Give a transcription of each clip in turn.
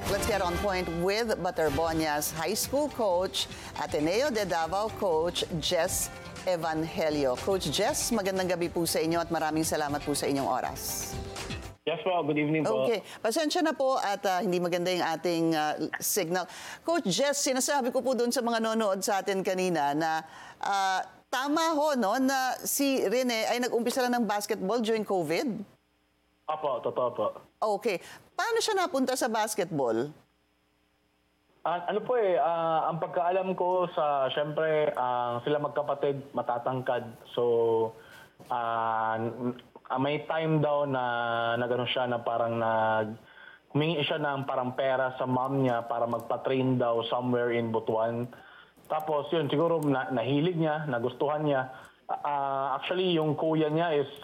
Let's get on point with Baterbonias High School coach, Ateneo de Davao coach, Jess Evangelio. Coach Jess, magandang gabi po sa inyo at maraming salamat po sa inyong oras. Yes po, good evening po. Okay, pasensya na po at hindi maganda yung ating signal. Coach Jess, sinasabi ko po doon sa mga nanonood sa atin kanina na tama ho, no, na si Rene ay nag-umpisa lang ng basketball during COVID? Apo, totoo po. Okay. Paano siya napunta sa basketball? Ano po ang pagkaalam ko syempre, sila magkapatid, matatangkad. So, may time daw na gano'n siya na parang humingi siya ng parang pera sa mom niya para magpa-train daw somewhere in Butuan. Tapos yun, siguro nahilig niya, nagustuhan niya. Actually, yung kuya niya is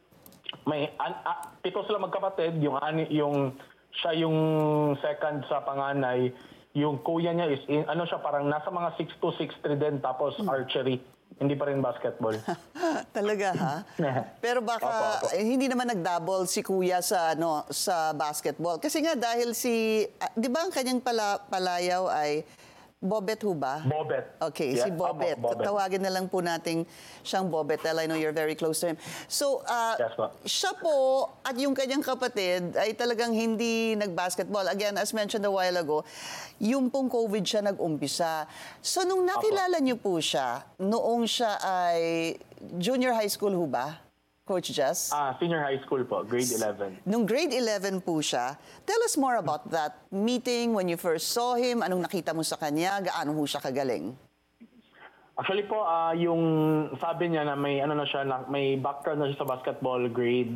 pito sila magkapatid, siya yung second sa panganay. Yung kuya niya is siya parang nasa mga 6'2", 6'3" din, tapos archery. Hindi pa rin basketball. Talaga ha? Pero baka Opo. hindi naman nag-double si kuya sa sa basketball. Kasi nga dahil di ba ang kanyang palayaw ay Bobet ho ba? Bobet. Okay, Yeah, si Bobet. Bobet. Tawagin na lang po nating siyang Bobet. I know you're very close to him. So, Yes, po. siya po at yung kanyang kapatid ay talagang hindi nag-basketball. Again, as mentioned a while ago, yung pong COVID siya nag-umpisa. So, nung nakilala niyo po siya, noong siya ay junior high school ho ba? Coach Jess? Senior high school po, grade 11. Nung grade 11 po siya, tell us more about that meeting, when you first saw him, anong nakita mo sa kanya, gaano ho siya kagaling? Actually po, yung sabi niya na may background na siya sa basketball grade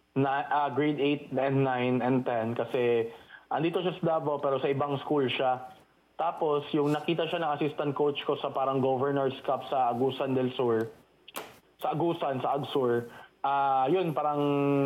8 and 9 and 10 kasi andito siya sa Davao pero sa ibang school siya. Tapos yung nakita siya ng assistant coach ko sa parang Governor's Cup sa Agusan del Sur, sa Agsur, yun, parang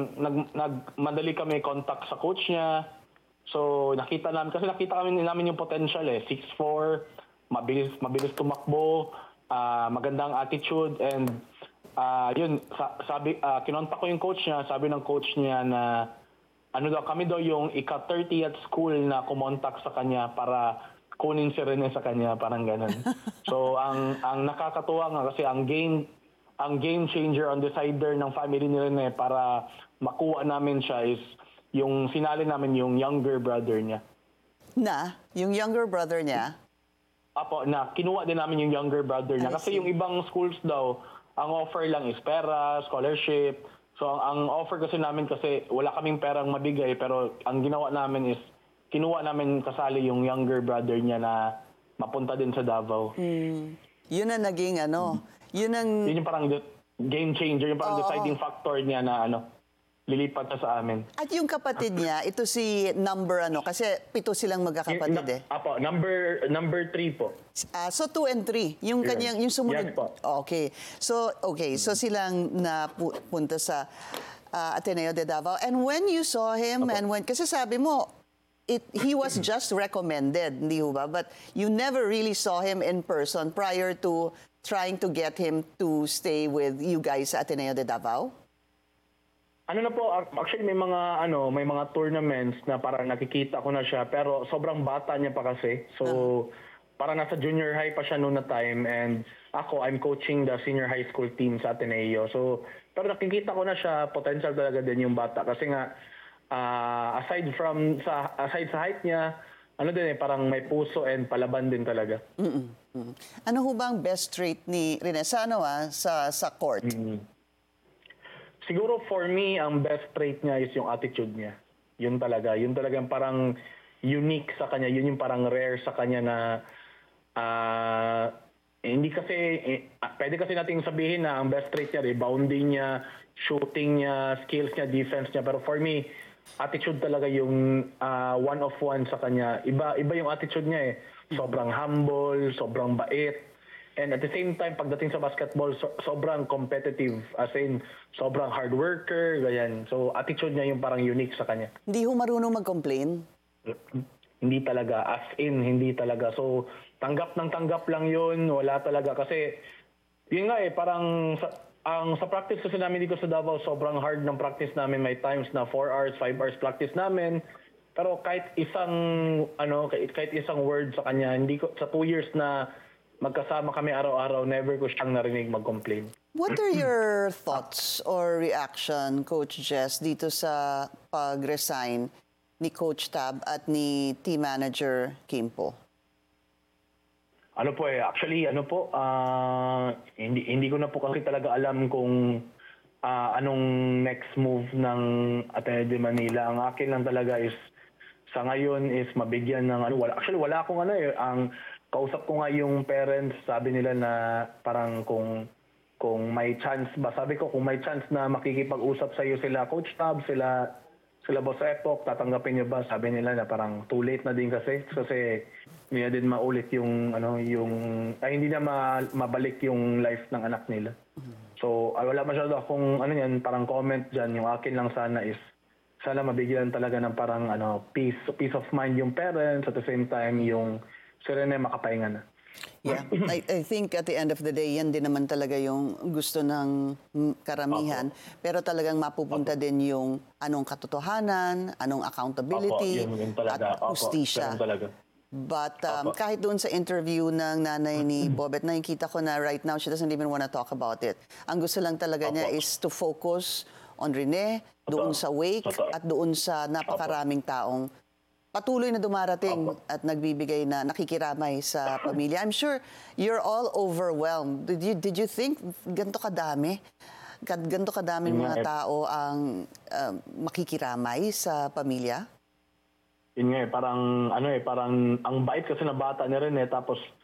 madali kami contact sa coach niya. So, nakita namin yung potential 6'4", mabilis tumakbo, magandang attitude, and yun, kinontak ko yung coach niya, sabi ng coach niya na kami daw yung ika-30 at school na kumontak sa kanya para kunin si Rene sa kanya, parang ganun. So, ang nakakatuwa nga kasi ang game changer on the decider ng family ni Rene para makuha namin siya is yung sinali namin yung younger brother niya. Yung younger brother niya? Apo, kinuha din namin yung younger brother niya. Kasi yung ibang schools daw, ang offer lang is pera, scholarship. So ang offer kasi namin kasi wala kaming perang mabigay pero ang ginawa namin is kinuha namin kasali yung younger brother niya na mapunta din sa Davao. Yun ang naging yun yung parang game changer, yung parang deciding factor niya na lilipat na sa amin. At yung kapatid niya, ito si kasi 7 silang magkakapatid Apo, number 3 po. So 2 and 3, yung kanyang yung sumunod. Yes po. Okay. So silang napunta sa Ateneo de Davao. And when you saw him kasi sabi mo he was just recommended, hindi ho ba? But you never really saw him in person prior to trying to get him to stay with you guys sa Ateneo de Davao? Actually may mga tournaments na parang nakikita ko na siya pero sobrang bata niya pa kasi. So parang nasa junior high pa siya noon na time, and I'm coaching the senior high school team sa Ateneo. So pero nakikita ko na siya, potential talaga din yung bata kasi nga aside sa height niya, parang may puso and palaban din talaga. Ano ho ba ang best trait ni Rene sa court? Siguro for me, ang best trait niya is yung attitude niya. Yun talaga yung parang unique sa kanya. Yun yung parang rare sa kanya na hindi kasi, pwede kasi nating sabihin na ang best trait niya, rebounding niya, shooting niya, skills niya, defense niya. Pero for me, attitude talaga yung one of one sa kanya. Iba yung attitude niya Sobrang humble, sobrang bait. And at the same time, pagdating sa basketball, sobrang competitive. As in, sobrang hard worker, ganyan. So, attitude niya yung parang unique sa kanya. Hindi ho marunong mag-complain? Hindi talaga. As in, hindi talaga. So, tanggap lang yun. Wala talaga. Kasi, yun nga parang sa practice kasi namin dito sa Davao, sobrang hard ng practice namin. May times na 4 hours, 5 hours practice namin. Pero kahit isang word sa kanya, hindi ko sa 2 years na magkasama kami araw-araw, never ko siyang narinig mag-complain. What are your thoughts or reaction, Coach Jess, dito sa pag-resign ni Coach Tab at ni Team Manager Kimpo? Actually, hindi ko na po kasi talaga alam kung anong next move ng Ateneo de Manila. Ang akin lang talaga is, sa ngayon is mabigyan ng wala akong ang kausap ko nga yung parents, sabi nila na parang kung may chance ba, sabi ko kung may chance na makikipag-usap sa iyo sila Coach Tab, sila Boss Epok, tatanggapin niyo ba? Sabi nila na parang too late na din kasi hindi na din maulit yung hindi na mabalik yung life ng anak nila. So wala masyado akong parang comment diyan. Yung akin lang sana is sana mabigyan talaga ng parang peace of mind yung parents, at the same time yung sila na makapahinga na. Yeah, I think at the end of the day, yan din naman talaga yung gusto ng karamihan. Pero talagang mapupunta din yung anong katotohanan, anong accountability, yun talaga. at hustisya. Ganun talaga. But kahit doon sa interview ng nanay ni Bobet, nakikita ko na right now, she doesn't even want to talk about it. Ang gusto lang talaga niya is to focus on Rene, doon sa wake, at doon sa napakaraming taong patuloy na dumarating at nagbibigay na nakikiramay sa pamilya. I'm sure you're all overwhelmed. Did you think ganito kadami? Ganito kadaming mga tao ang makikiramay sa pamilya? Yun nga parang ang bait kasi na bata ni Rene, tapos